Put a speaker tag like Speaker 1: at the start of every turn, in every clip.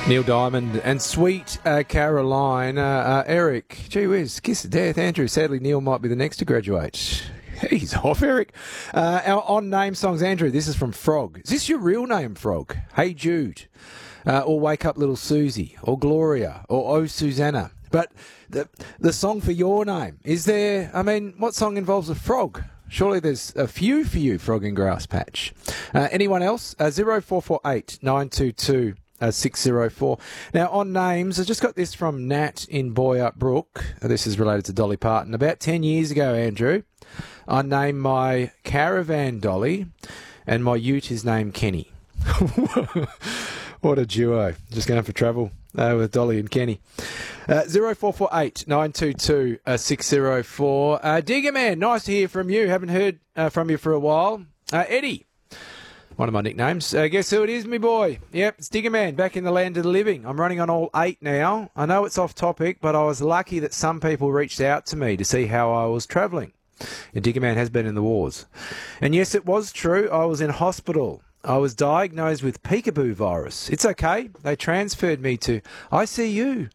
Speaker 1: Neil Diamond and Sweet Caroline. Eric, gee whiz, kiss of death. Andrew, sadly, Neil might be the next to graduate. He's off, Eric. Our on-name songs, Andrew, this is from Frog. Is this your real name, Frog? Hey Jude, or Wake Up Little Susie, or Gloria, or Oh Susanna. But the song for your name, is there, I mean, what song involves a frog? Surely there's a few for you, Frog and Grass Patch. Anyone else? 0448 922 604. Now, on names, I just got this from Nat in Boyup Brook. This is related to Dolly Parton. About 10 years ago, Andrew, I named my caravan Dolly, and my ute is named Kenny. What a duo. Just going for travel with Dolly and Kenny. 0448 922 604. Digger Man, nice to hear from you. Haven't heard from you for a while. Eddie, one of my nicknames. Guess who it is, me boy? Yep, it's Digger Man, back in the land of the living. I'm running on all 8 now. I know it's off topic, but I was lucky that some people reached out to me to see how I was travelling. And Digger Man has been in the wars. And yes, it was true. I was in hospital. I was diagnosed with peekaboo virus. It's okay. They transferred me to ICU.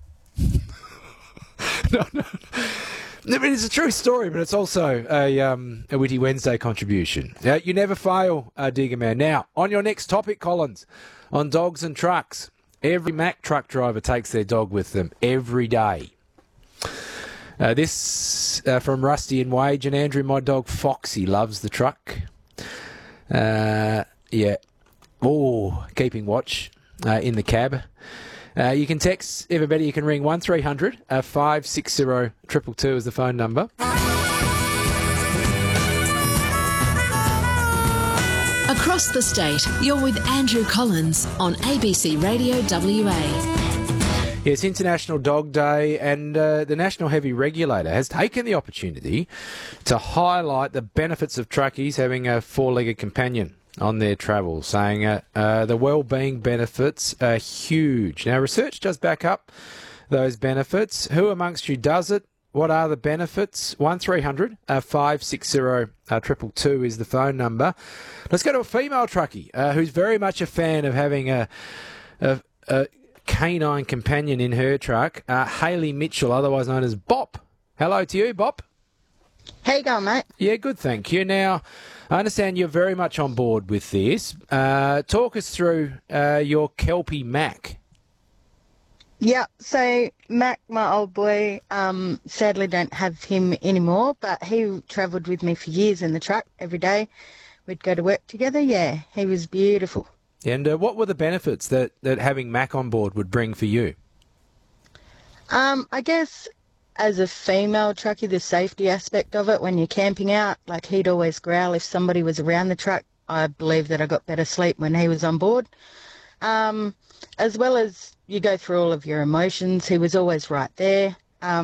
Speaker 1: No. I mean, it's a true story, but it's also a Witty Wednesday contribution. You never fail, Digger Man. Now, on your next topic, Collins, on dogs and trucks. Every Mack truck driver takes their dog with them every day. This from Rusty and Wage and Andrew. My dog Foxy loves the truck. Yeah. Oh, keeping watch in the cab. You can text, everybody, you can ring 1300 560 222 is the phone number.
Speaker 2: Across the state, you're with Andrew Collins on ABC Radio WA.
Speaker 1: Yes, International Dog Day, and the National Heavy Regulator has taken the opportunity to highlight the benefits of truckies having a four-legged companion on their travel, saying the well-being benefits are huge. Now, research does back up those benefits. Who amongst you does it? What are the benefits? 1300 560 222 is the phone number. Let's go to a female truckie who's very much a fan of having a canine companion in her truck. Hayley Mitchell, otherwise known as Bop. Hello to you, Bop.
Speaker 3: How you going, mate?
Speaker 1: Yeah, good, thank you. Now, I understand you're very much on board with this. Talk us through your Kelpie Mac.
Speaker 3: Yeah, so Mac, my old boy, sadly don't have him anymore, but he travelled with me for years in the truck every day. We'd go to work together. Yeah, he was beautiful.
Speaker 1: And what were the benefits that having Mac on board would bring for you?
Speaker 3: I guess as a female truckie, the safety aspect of it when you're camping out, like he'd always growl if somebody was around the truck. I believe that I got better sleep when he was on board. As well as you go through all of your emotions, he was always right there.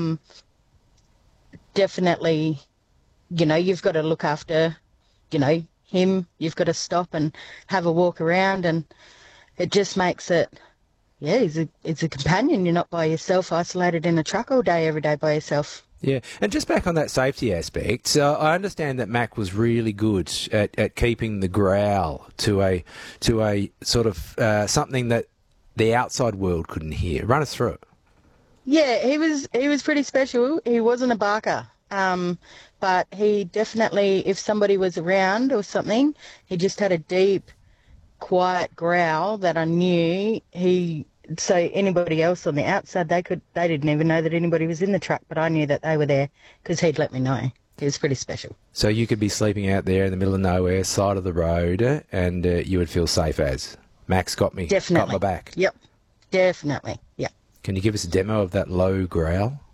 Speaker 3: Definitely, you've got to look after, him. You've got to stop and have a walk around, and it just makes it, it's a companion. You're not by yourself, isolated in a truck all day, every day by yourself.
Speaker 1: Yeah, and just back on that safety aspect, I understand that Mac was really good at keeping the growl to a sort of something that the outside world couldn't hear. Run us through it.
Speaker 3: Yeah, he was pretty special. He wasn't a barker, but he definitely, if somebody was around or something, he just had a deep, quiet growl that I knew so anybody else on the outside, they didn't even know that anybody was in the truck, but I knew that they were there because he'd let me know. He was pretty special. So
Speaker 1: you could be sleeping out there in the middle of nowhere, side of the road, and you would feel safe as, Max got me,
Speaker 3: definitely.
Speaker 1: got my back.
Speaker 3: Yep, definitely, yep.
Speaker 1: Can you give us a demo of that low growl?